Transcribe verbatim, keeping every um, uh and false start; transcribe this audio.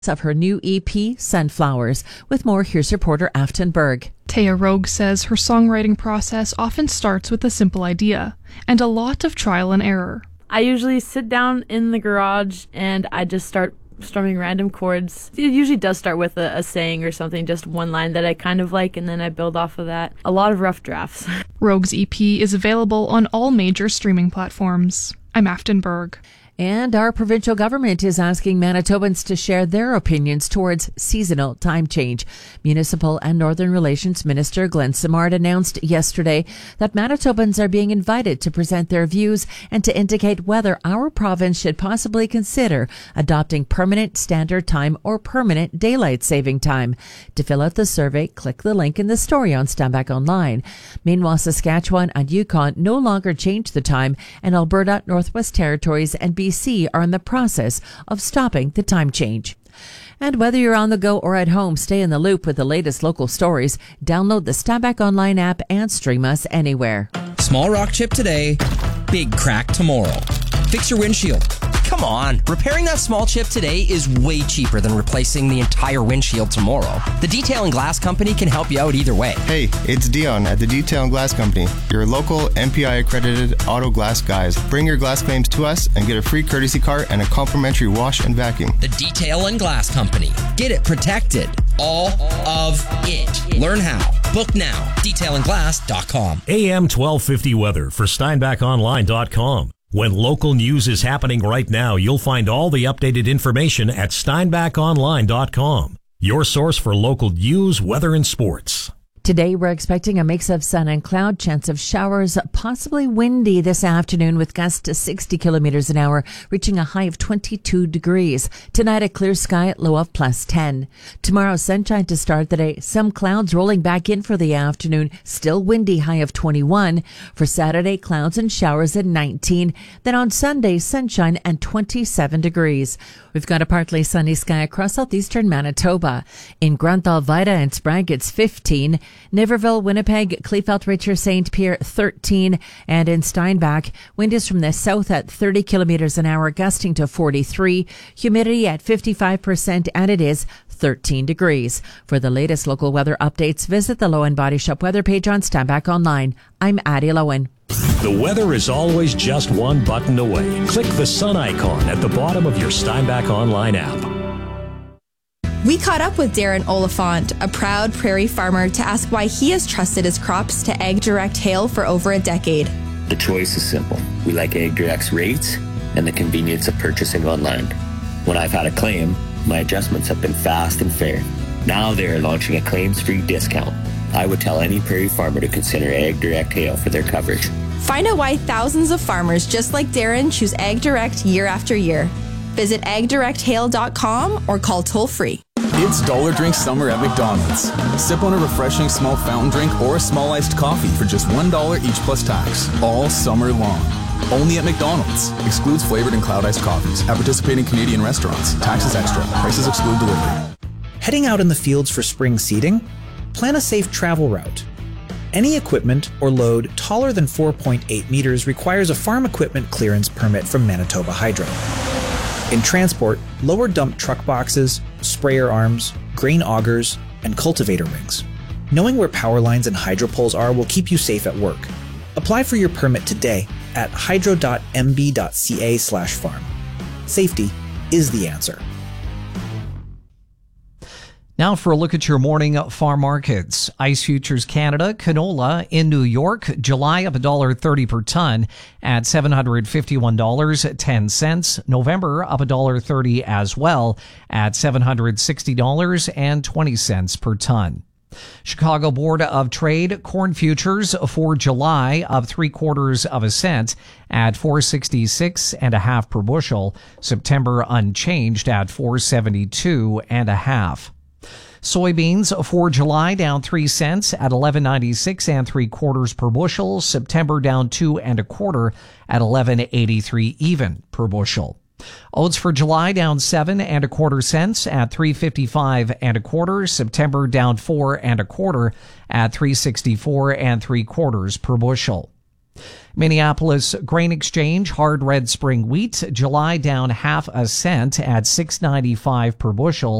of her new E P, Sunflowers. With more, here's reporter Afton Berg. Taya Rogue says her songwriting process often starts with a simple idea and a lot of trial and error. I usually sit down in the garage and I just start strumming random chords. It usually does start with a, a saying or something, just one line that I kind of like, and then I build off of that. A lot of rough drafts. Rogue's E P is available on all major streaming platforms. I'm Afton Berg. And our provincial government is asking Manitobans to share their opinions towards seasonal time change. Municipal and Northern Relations Minister Glenn Simard announced yesterday that Manitobans are being invited to present their views and to indicate whether our province should possibly consider adopting permanent standard time or permanent daylight saving time. To fill out the survey, click the link in the story on Steinbach Online. Meanwhile, Saskatchewan and Yukon no longer change the time, and Alberta, Northwest Territories, and B C are in the process of stopping the time change. And whether you're on the go or at home, stay in the loop with the latest local stories. Download the Steinbach Online app and stream us anywhere. Small rock chip today, big crack tomorrow. Fix your windshield. Come on, repairing that small chip today is way cheaper than replacing the entire windshield tomorrow. The Detail and Glass Company can help you out either way. Hey, it's Dion at the Detail and Glass Company, your local M P I accredited auto glass guys. Bring your glass claims to us and get a free courtesy car and a complimentary wash and vacuum. The Detail and Glass Company. Get it protected. All of it. Learn how. Book now. detail and glass dot com. A M twelve fifty weather for steinbach online dot com. When local news is happening right now, you'll find all the updated information at steinbach online dot com. Your source for local news, weather, and sports. Today, we're expecting a mix of sun and cloud, chance of showers, possibly windy this afternoon with gusts to sixty kilometers an hour, reaching a high of twenty-two degrees. Tonight, a clear sky, low of plus ten. Tomorrow, sunshine to start the day. Some clouds rolling back in for the afternoon. Still windy, high of twenty-one. For Saturday, clouds and showers at nineteen. Then on Sunday, sunshine and twenty-seven degrees. We've got a partly sunny sky across southeastern Manitoba. In Grunthal, Vida, and Sprague, it's fifteen. Niverville, Winnipeg, Kleefeld, Richer, Saint Pierre, thirteen. And in Steinbach, wind is from the south at thirty kilometers an hour, gusting to forty-three. Humidity at fifty-five percent, and it is thirteen degrees. For the latest local weather updates, visit the Lowen Body Shop weather page on Steinbach Online. I'm Addie Lowen. The weather is always just one button away. Click the sun icon at the bottom of your Steinbach Online app. We caught up with Darren Oliphant, a proud prairie farmer, to ask why he has trusted his crops to AgDirect Hail for over a decade. The choice is simple. We like AgDirect's rates and the convenience of purchasing online. When I've had a claim, my adjustments have been fast and fair. Now they are launching a claims-free discount. I would tell any prairie farmer to consider AgDirect Hail for their coverage. Find out why thousands of farmers just like Darren choose AgDirect year after year. Visit ag direct hail dot com or call toll-free. It's Dollar Drink Summer at McDonald's. Sip on a refreshing small fountain drink or a small iced coffee for just one dollar each plus tax, all summer long. Only at McDonald's. Excludes flavored and cloud iced coffees. At participating Canadian restaurants. Taxes extra. Prices exclude delivery. Heading out in the fields for spring seeding? Plan a safe travel route. Any equipment or load taller than four point eight meters requires a farm equipment clearance permit from Manitoba Hydro. In transport, lower dump truck boxes, sprayer arms, grain augers, and cultivator rings. Knowing where power lines and hydro poles are will keep you safe at work. Apply for your permit today at hydro dot m b dot c a slash farm. Safety is the answer. Now for a look at your morning farm markets. Ice Futures Canada, canola in New York, July up one dollar thirty per ton at seven hundred fifty-one dollars and ten cents. November up one dollar thirty as well at seven hundred sixty dollars and twenty cents per ton. Chicago Board of Trade corn futures for July up three quarters of a cent at four sixty-six and a half per bushel. September unchanged at four seventy-two and a half. Soybeans for July down three cents at eleven ninety-six and three quarters per bushel. September down two and a quarter at eleven eighty-three even per bushel. Oats for July down seven and a quarter cents at three fifty-five and a quarter. September down four and a quarter at three sixty-four and three quarters per bushel. Minneapolis Grain Exchange hard red spring wheat, July down half a cent at six ninety-five per bushel.